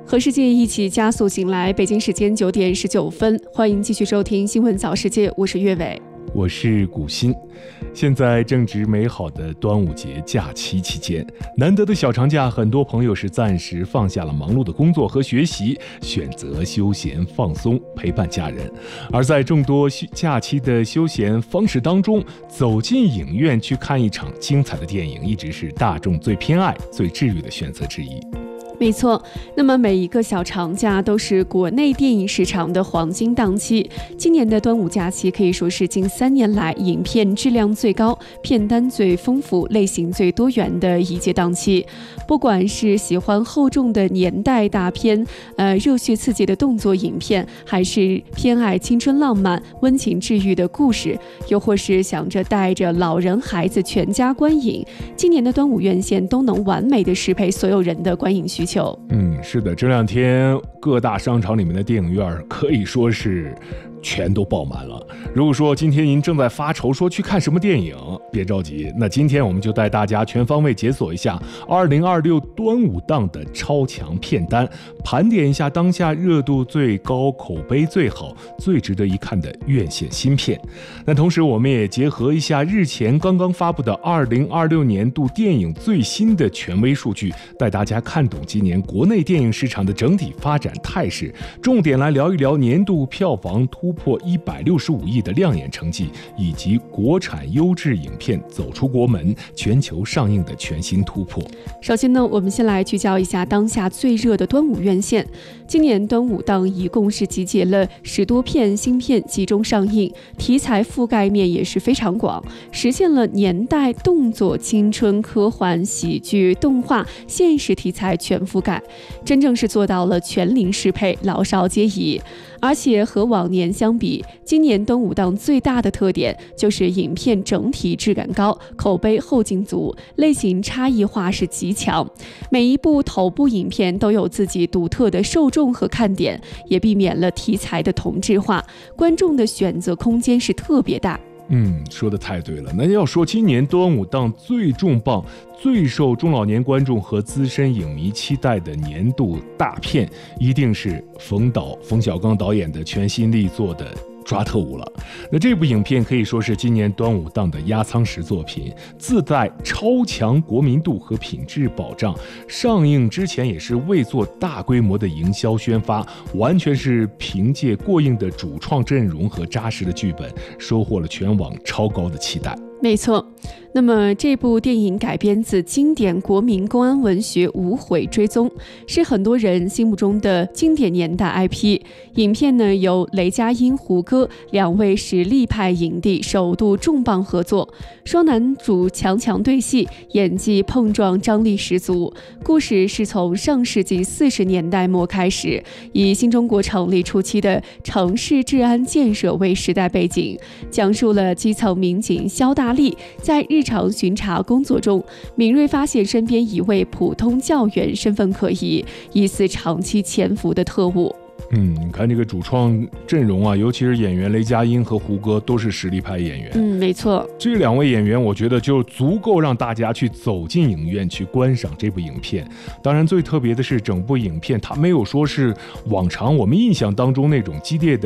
和世界一起加速醒来，北京时间9点19分，欢迎继续收听新闻早世界，我是岳伟， 我是古欣。现在正值美好的端午节假期期间，难得的小长假，很多朋友是暂时放下了忙碌的工作和学习，选择休闲放松，陪伴家人。而在众多假期的休闲方式当中，走进影院去看一场精彩的电影，一直是大众最偏爱、最治愈的选择之一。 没错，那么每一个小长假都是国内电影市场的黄金档期。今年的端午假期可以说是近3年来影片质量最高、片单最丰富、类型最多元的一届档期。不管是喜欢厚重的年代大片、热血刺激的动作影片，还是偏爱青春浪漫、温情治愈的故事，又或是想着带着老人孩子全家观影，今年的端午院线都能完美的适配所有人的观影需求。 是的，这2天各大商场里面的电影院可以说是全都爆满了。如果说今天您正在发愁说去看什么电影，别着急，那今天我们就带大家全方位解锁一下2026端午档的超强片单，盘点一下当下热度最高、口碑最好、最值得一看的院线新片。那同时我们也结合一下日前刚刚发布的2026年度电影最新的权威数据，带大家看懂今年国内电影市场的整体发展态势，重点来聊一聊年度票房突破165亿的亮眼成绩，以及国产优质影片走出国门、全球上映的全新突破。 首先呢，我们先来聚焦一下当下最热的端午院线。今年端午档一共是集结了10多片新片集中上映，题材覆盖面也是非常广，实现了年代、动作、青春、科幻、喜剧、动画、现实题材全覆盖，真正是做到了全龄适配、老少皆宜。而且和往年相比，今年端午档最大的特点就是影片整体质感高，口碑后劲足，类型差异化是极强。每一部头部影片都有自己独特的受众和看点，也避免了题材的同质化，观众的选择空间是特别大。 说得太对了。那要说今年端午档最重磅、最受中老年观众和资深影迷期待的年度大片，一定是冯小刚导演的全新力作的抓特务了。那这部影片可以说是今年端午档的压舱石作品，自带超强国民度和品质保障，上映之前也是未做大规模的营销宣发，完全是凭借过硬的主创阵容和扎实的剧本，收获了全网超高的期待。 没错，那么这部电影改编自经典国民公安文学《无悔追踪》，是很多人心目中的经典年代 IP。影片呢由雷佳音、胡歌2位实力派影帝首度重磅合作，双男主强对戏，演技碰撞张力十足。故事是从上世纪40年代末开始，以新中国成立初期的城市治安建设为时代背景，讲述了基层民警肖大力在日常巡查工作中，敏锐发现身边一位普通教员身份可疑，疑似长期潜伏的特务。 你看这个主创阵容啊，尤其是演员雷佳音和胡歌都是实力派演员。 没错， 这2位演员我觉得就足够让大家去走进影院去观赏这部影片。当然最特别的是整部影片它没有说是往常我们印象当中那种激烈的